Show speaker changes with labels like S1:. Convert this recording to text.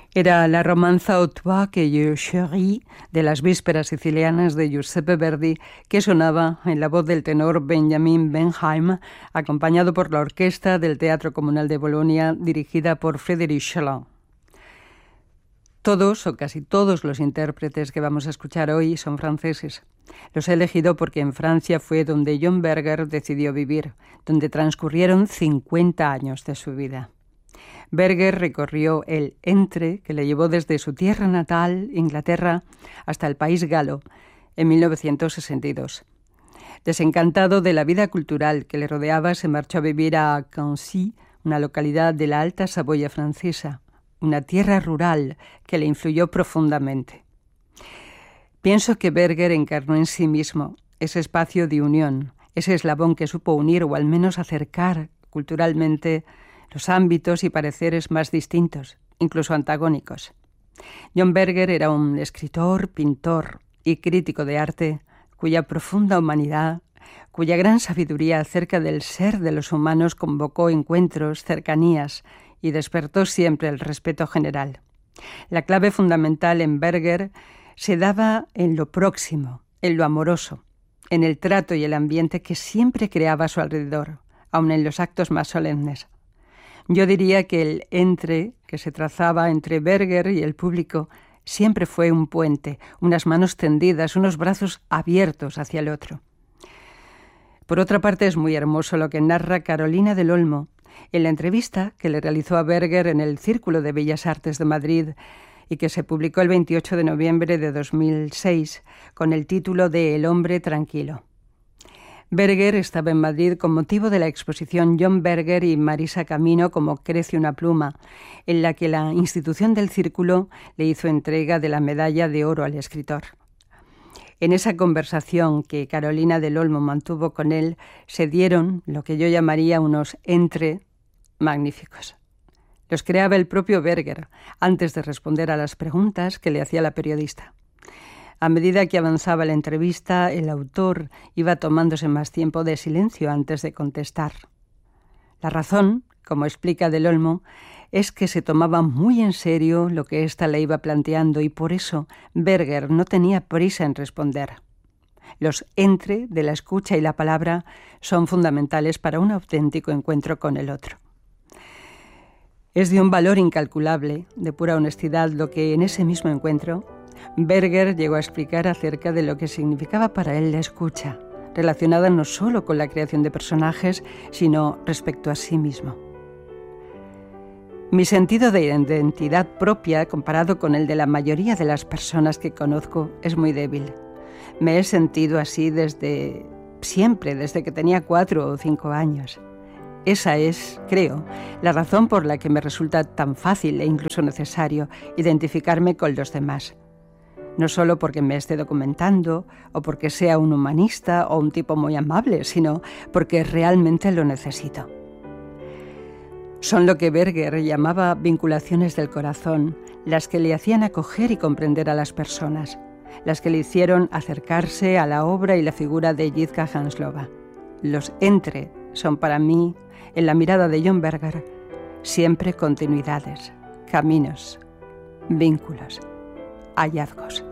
S1: Era la romanza Aux toi que je chéris de las vísperas sicilianas de Giuseppe Verdi, que sonaba en la voz del tenor Benjamin Benheim, acompañado por la orquesta del Teatro Comunal de Bolonia, dirigida por Frédéric Chalin. Todos o casi todos los intérpretes que vamos a escuchar hoy son franceses. Los he elegido porque en Francia fue donde John Berger decidió vivir, donde transcurrieron 50 años de su vida. Berger recorrió el entre que le llevó desde su tierra natal, Inglaterra, hasta el país galo, en 1962. Desencantado de la vida cultural que le rodeaba, se marchó a vivir a Cancy, una localidad de la Alta Saboya francesa, una tierra rural que le influyó profundamente. Pienso que Berger encarnó en sí mismo ese espacio de unión, ese eslabón que supo unir o al menos acercar culturalmente los ámbitos y pareceres más distintos, incluso antagónicos. John Berger era un escritor, pintor y crítico de arte cuya profunda humanidad, cuya gran sabiduría acerca del ser de los humanos convocó encuentros, cercanías y despertó siempre el respeto general. La clave fundamental en Berger se daba en lo próximo, en lo amoroso, en el trato y el ambiente que siempre creaba a su alrededor, aun en los actos más solemnes. Yo diría que el entre que se trazaba entre Berger y el público siempre fue un puente, unas manos tendidas, unos brazos abiertos hacia el otro. Por otra parte, es muy hermoso lo que narra Carolina del Olmo en la entrevista que le realizó a Berger en el Círculo de Bellas Artes de Madrid y que se publicó el 28 de noviembre de 2006 con el título de El hombre tranquilo. Berger estaba en Madrid con motivo de la exposición John Berger y Marisa Camino como Crece una pluma, en la que la institución del Círculo le hizo entrega de la medalla de oro al escritor. En esa conversación que Carolina del Olmo mantuvo con él, se dieron lo que yo llamaría unos entre magníficos. Los creaba el propio Berger, antes de responder a las preguntas que le hacía la periodista. A medida que avanzaba la entrevista, el autor iba tomándose más tiempo de silencio antes de contestar. La razón, como explica del Olmo, es que se tomaba muy en serio lo que ésta le iba planteando y por eso Berger no tenía prisa en responder. Los entre de la escucha y la palabra son fundamentales para un auténtico encuentro con el otro. Es de un valor incalculable, de pura honestidad, lo que en ese mismo encuentro Berger llegó a explicar acerca de lo que significaba para él la escucha, relacionada no solo con la creación de personajes, sino respecto a sí mismo. Mi sentido de identidad propia, comparado con el de la mayoría de las personas que conozco, es muy débil. Me he sentido así desde siempre, desde que tenía 4 o 5 años. Esa es, creo, la razón por la que me resulta tan fácil e incluso necesario identificarme con los demás. No solo porque me esté documentando o porque sea un humanista o un tipo muy amable, sino porque realmente lo necesito. Son lo que Berger llamaba vinculaciones del corazón, las que le hacían acoger y comprender a las personas, las que le hicieron acercarse a la obra y la figura de Jitka Hanslova. Los entre son para mí, en la mirada de John Berger, siempre continuidades, caminos, vínculos, hallazgos.